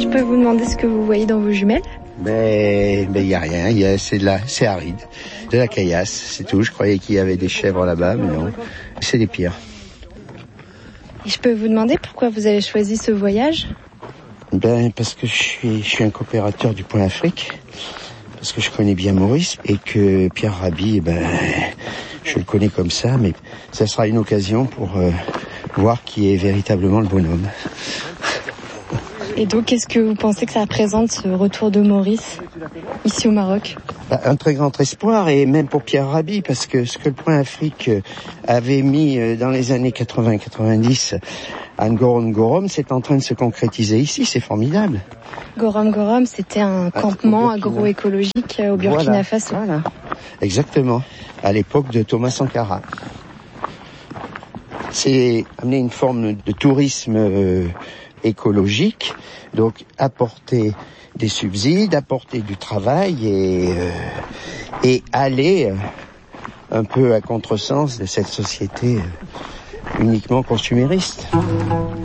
Je peux vous demander ce que vous voyez dans vos jumelles? Mais il y a rien, c'est aride, de la caillasse, c'est tout. Je croyais qu'il y avait des chèvres là-bas, mais non, c'est des pires. Et je peux vous demander pourquoi vous avez choisi ce voyage? Parce que je suis un coopérateur du Point Afrique, parce que je connais bien Maurice, et que Pierre Rabhi, je le connais comme ça, mais ça sera une occasion pour voir qui est véritablement le bonhomme. Et donc, qu'est-ce que vous pensez que ça représente, ce retour de Maurice, ici au Maroc? Un très grand espoir, et même pour Pierre Rabhi, parce que ce que le Point Afrique avait mis dans les années 80-90 à Ngorom, c'est en train de se concrétiser ici, c'est formidable. Ngorom, c'était un campement agroécologique au Burkina Faso. Voilà, exactement, à l'époque de Thomas Sankara. C'est amener une forme de tourisme écologique, donc apporter des subsides, apporter du travail et aller un peu à contresens de cette société uniquement consumériste.